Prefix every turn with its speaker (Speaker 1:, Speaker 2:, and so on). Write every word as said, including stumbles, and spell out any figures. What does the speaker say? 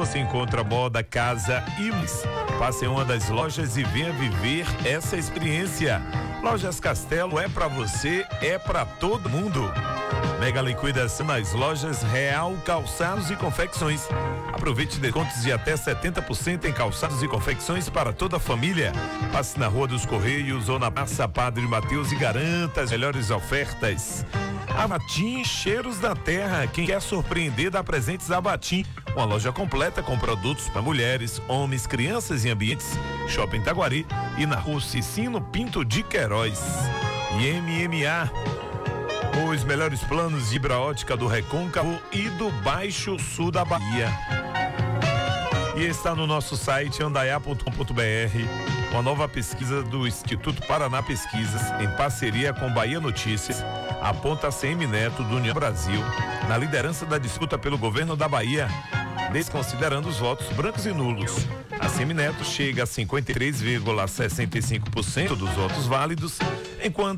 Speaker 1: você encontra moda, casa e mais. Passe em uma das lojas e venha viver essa experiência. Lojas Castelo é pra você, é pra todo mundo. Mega liquidação nas lojas Real Calçados e Confecções. Aproveite descontos de até setenta por cento em calçados e confecções para toda a família. Passe na Rua dos Correios ou na Praça Padre Mateus e garanta as melhores ofertas. Abatim, cheiros da terra. Quem quer surpreender, dá presentes a Abatim. Uma loja completa com produtos para mulheres, homens, crianças e ambientes. Shopping Taguari e na Rua Cicino Pinto de Queiroz. E M M A. Os melhores planos de fibra ótica do Recôncavo e do Baixo Sul da Bahia. E está no nosso site andaiá ponto com ponto br uma nova pesquisa do Instituto Paraná Pesquisas, em parceria com Bahia Notícias, aponta a Semineto do União Brasil na liderança da disputa pelo governo da Bahia, desconsiderando os votos brancos e nulos. A Semineto chega a cinquenta e três vírgula sessenta e cinco por cento dos votos válidos, enquanto